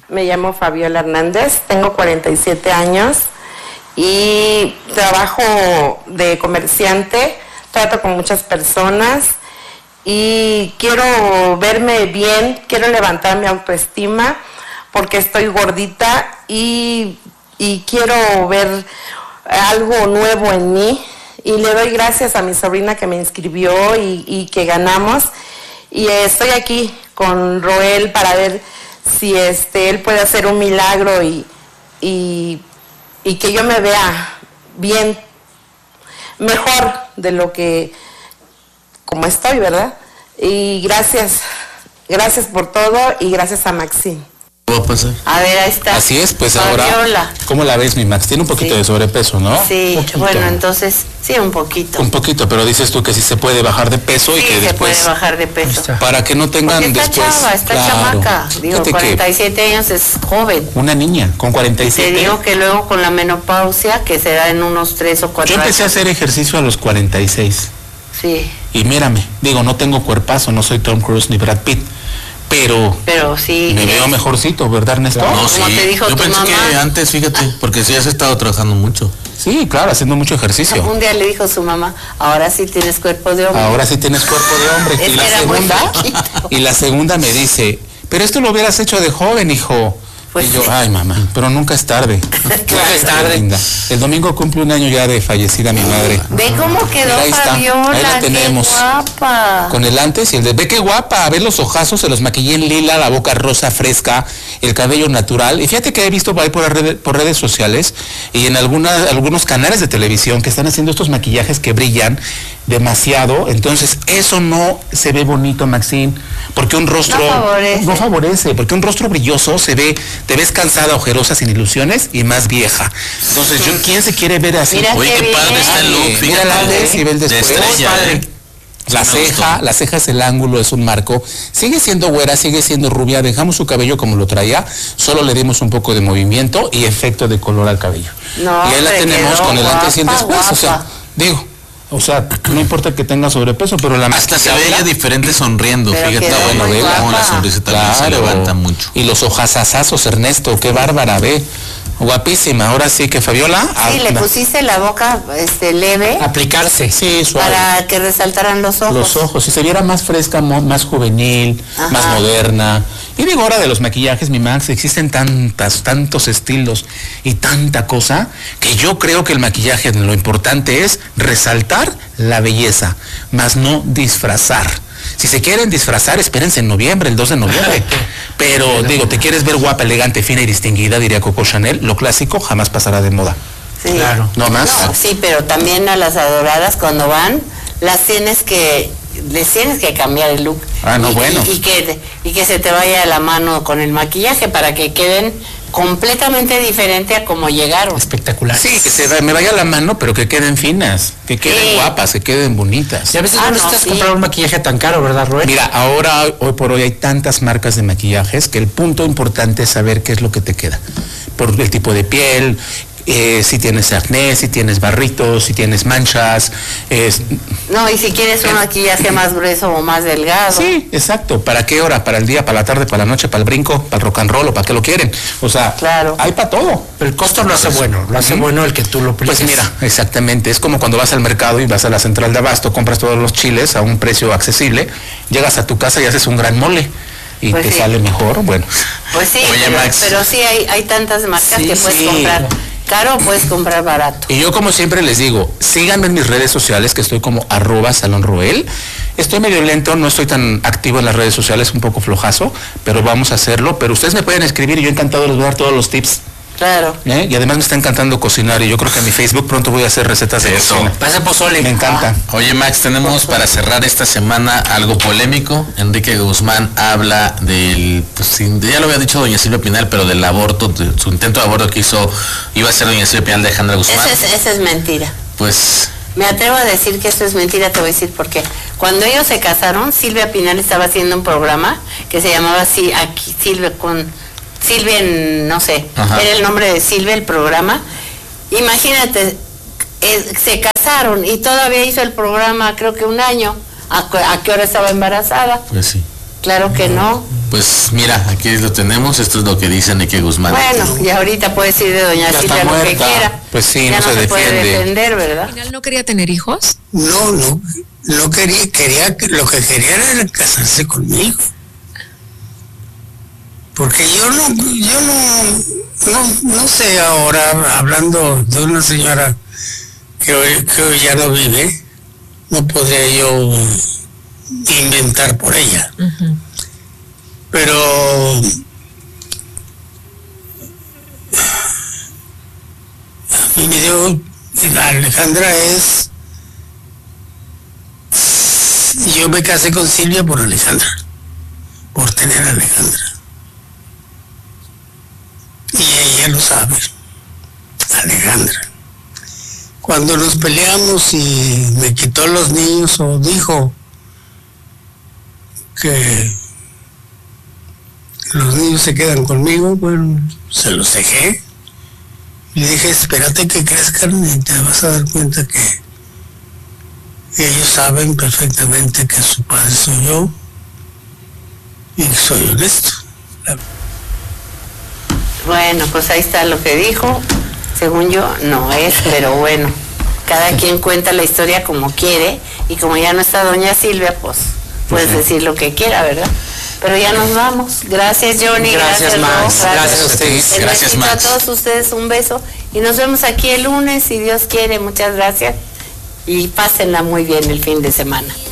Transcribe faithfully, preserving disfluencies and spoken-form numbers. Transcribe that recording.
Me llamo Fabiola Hernández, tengo cuarenta y siete años y trabajo de comerciante, trato con muchas personas y quiero verme bien, quiero levantar mi autoestima porque estoy gordita y, y quiero ver algo nuevo en mí. Y le doy gracias a mi sobrina que me inscribió y, y que ganamos. Y eh, estoy aquí con Roel para ver si este él puede hacer un milagro y, y, y que yo me vea bien, mejor de lo que, como estoy, ¿verdad? Y gracias, gracias por todo y gracias a Maxine. Va a pasar. A ver, ahí está. Así es, pues Fabiola. Ahora, ¿cómo la ves, mi Max? Tiene un poquito Sí. de sobrepeso, ¿no? Sí, bueno, entonces, sí, un poquito. Un poquito, pero dices tú que sí se puede bajar de peso Sí, y que se después... puede bajar de peso. Para que no tengan Porque está después... chava, está claro. chamaca. Digo, Fíjate que cuarenta y siete años es joven. una niña con cuarenta y Te siete... digo que luego con la menopausia, que se da en unos tres o cuatro Yo empecé a años. hacer ejercicio a los cuarenta y seis. Sí, Y mírame, digo, no tengo cuerpazo, no soy Tom Cruise ni Brad Pitt, pero pero sí. me veo mejorcito, ¿verdad, Ernesto? No, Como sí. te dijo Yo tu pensé mamá. que antes, fíjate, porque sí has estado trabajando mucho. Sí, claro, haciendo mucho ejercicio. Un día le dijo su mamá, ahora sí tienes cuerpo de hombre. Ahora sí tienes cuerpo de hombre. Ese Y la era muy segunda, flaquito. y la segunda me dice, pero esto lo hubieras hecho de joven, hijo. Pues y yo, sí. ay, mamá, pero nunca es tarde. Nunca es tarde. Linda. El domingo cumple un año ya de fallecida mi madre. Ve cómo quedó Mira, ahí está, Fabiola, ahí la tenemos. qué guapa. Con el antes y el de, ve qué guapa, ve los ojazos, se los maquillé en lila, la boca rosa fresca, el cabello natural. Y fíjate que he visto por ahí por, red, por redes sociales y en algunas, algunos canales de televisión que están haciendo estos maquillajes que brillan demasiado. Entonces eso no se ve bonito, Maxine, porque un rostro No favorece. no favorece, porque un rostro brilloso se ve, te ves cansada, ojerosa, sin ilusiones y más vieja. Entonces, yo, ¿quién se quiere ver así? Mira Oye, qué qué padre bien. está el look, Mira fíjate. el antes y ve el De después. estrella, Padre. ¿eh? La Sí me ceja, gustó. la ceja es el ángulo, es un marco. Sigue siendo güera, sigue siendo rubia. Dejamos su cabello como lo traía. Solo le dimos un poco de movimiento y efecto de color al cabello. No, y ahí la hombre, tenemos quedó con el antes y el guapa, después. O sea, guapa. digo, o sea, no importa que tenga sobrepeso, pero la Hasta se ve ella diferente sonriendo, Pero fíjate. quedó Bueno, muy ve cómo la guapa. sonrisa también se levanta mucho. Y los ojazazazos, Ernesto, qué bárbara, ve. Guapísima. Ahora sí que Fabiola. Sí, le pusiste la boca este, leve aplicarse. Sí, suave. para que resaltaran los ojos. Los ojos, si se viera más fresca, mo- más juvenil, Ajá. más moderna. Y digo, ahora de los maquillajes, mi Max, existen tantas, tantos estilos y tanta cosa, que yo creo que el maquillaje lo importante es resaltar la belleza, más no disfrazar. Si se quieren disfrazar, espérense en noviembre, el dos de noviembre. Pero digo, te quieres ver guapa, elegante, fina y distinguida, diría Coco Chanel, lo clásico jamás pasará de moda. Sí. Claro. ¿No más? No, sí, pero también a las adoradas cuando van, las tienes que, les tienes que cambiar el look. Ah, no, y, bueno. Y, y que, y que se te vaya la mano con el maquillaje para que queden completamente diferente a como llegaron. Espectacular. Sí, que se va- me vaya la mano, pero que queden finas, que queden Sí. guapas, que queden bonitas. Y a veces Ah, no no, necesitas sí. comprar un maquillaje tan caro, ¿verdad, Roel? Mira, ahora, hoy por hoy hay tantas marcas de maquillajes que el punto importante es saber qué es lo que te queda. Por el tipo de piel, eh, si tienes acné, si tienes barritos, si tienes manchas. es- No, y si quieres un maquillaje más grueso o más delgado. sí, exacto. ¿Para qué hora? ¿Para el día, para la tarde, para la noche, para el brinco, para el rock and roll o para qué lo quieren? O sea, Claro. hay para todo. Pero el costo lo hace bueno, lo hace bueno el que tú lo Pues apliques. mira, exactamente, es como cuando vas al mercado y vas a la central de abasto, compras todos los chiles a un precio accesible, llegas a tu casa y haces un gran mole y Pues te sí. sale mejor, bueno. Pues sí, Oye, pero, Max. pero sí hay, hay tantas marcas Sí, que puedes sí. comprar caro o puedes comprar barato. Y yo como siempre les digo, síganme en mis redes sociales, que estoy como arroba Salón Roel. Estoy medio lento, no estoy tan activo en las redes sociales, un poco flojazo, pero vamos a hacerlo. Pero ustedes me pueden escribir y yo encantado les voy a dar todos los tips. Claro. ¿eh? Y además me está encantando cocinar y yo creo que en mi Facebook pronto voy a hacer recetas de Eso. cocina. Pasa pozole. Me encanta. Oye, Max, tenemos para cerrar esta semana algo polémico. Enrique Guzmán habla del, pues, sin- ya lo había dicho doña Silvia Pinal, pero del aborto, de su intento de aborto que hizo, iba a ser doña Silvia Pinal de Alejandra Guzmán. Esa es, esa es mentira. Pues, Me atrevo a decir que esto es mentira, te voy a decir por qué. Cuando ellos se casaron, Silvia Pinal estaba haciendo un programa que se llamaba así, aquí, Silvia con Silvia, en, no sé, Ajá. era el nombre de Silvia el programa. Imagínate, eh, se casaron y todavía hizo el programa, creo que un año. ¿A, cu- a qué hora estaba embarazada? pues sí. Claro que no. Pues mira, aquí lo tenemos, esto es lo que dice Enrique Guzmán. Bueno, y ahorita puede decir de doña Ya Silvia está lo que muerta. quiera. Pues sí, ya no se se puede defiende. defender, ¿verdad? ¿Al final no quería tener hijos? No, no, no quería, quería, lo que quería era casarse conmigo. Porque yo no, yo no, no, no sé ahora, hablando de una señora que hoy, que hoy ya no vive, no podría yo inventar por ella. Uh-huh. Pero a mí me dio, Alejandra es, yo me casé con Silvia por Alejandra, por tener a Alejandra. Y ella lo sabe, Alejandra. Cuando nos peleamos y me quitó los niños o dijo que los niños se quedan conmigo, bueno, se los dejé. Y le dije, espérate que crezcan y te vas a dar cuenta que ellos saben perfectamente que su padre soy yo y soy honesto. Bueno, pues ahí está lo que dijo. Según yo, no es, pero bueno, cada quien cuenta la historia como quiere, y como ya no está doña Silvia, pues puedes decir lo que quiera, ¿verdad? Pero ya nos vamos. Gracias, Johnny. Gracias, Gracias, Max. Ro. Gracias a ustedes. Les Gracias, besito Max. a todos ustedes un beso y nos vemos aquí el lunes, si Dios quiere. Muchas gracias y pásenla muy bien el fin de semana.